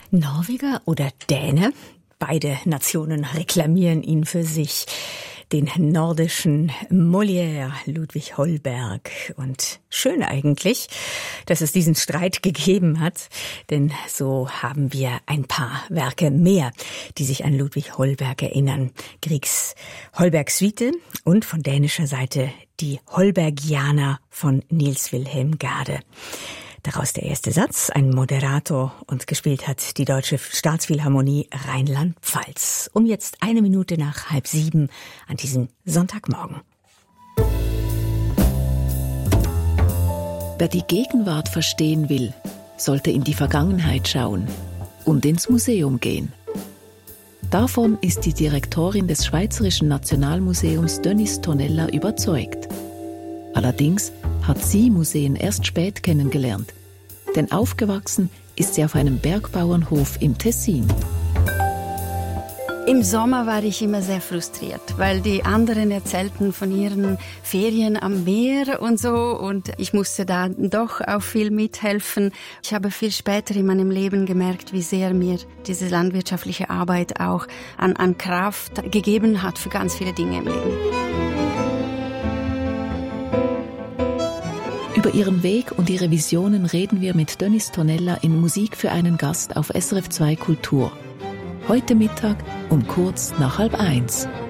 Norweger oder Däne? Beide Nationen reklamieren ihn für sich. Den nordischen Molière Ludwig Holberg. Und schön eigentlich, dass es diesen Streit gegeben hat, denn so haben wir ein paar Werke mehr, die sich an Ludwig Holberg erinnern. Griegs Holberg-Suite und von dänischer Seite die Holbergianer von Niels Wilhelm Gade. Daraus der erste Satz, ein Moderato, und gespielt hat die Deutsche Staatsphilharmonie Rheinland-Pfalz. Um jetzt 1 Minute nach 6:30 an diesem Sonntagmorgen. Wer die Gegenwart verstehen will, sollte in die Vergangenheit schauen und ins Museum gehen. Davon ist die Direktorin des Schweizerischen Nationalmuseums Denise Tonella überzeugt. Allerdings hat sie Museen erst spät kennengelernt, denn aufgewachsen ist sie auf einem Bergbauernhof im Tessin. Im Sommer war ich immer sehr frustriert, weil die anderen erzählten von ihren Ferien am Meer und so, und ich musste da doch auch viel mithelfen. Ich habe viel später in meinem Leben gemerkt, wie sehr mir diese landwirtschaftliche Arbeit auch an Kraft gegeben hat für ganz viele Dinge im Leben. Über ihren Weg und ihre Visionen reden wir mit Denise Tonella in Musik für einen Gast auf SRF 2 Kultur. Heute Mittag um kurz nach 12:30.